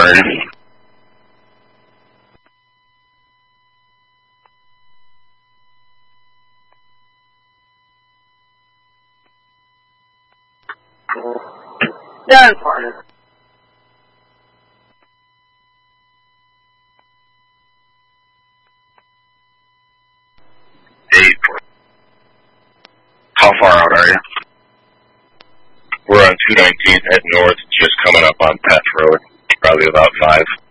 are you? Yeah, I'm fine. How far out are you? We're on 219 heading north, just coming up on Peth Road, probably about 5.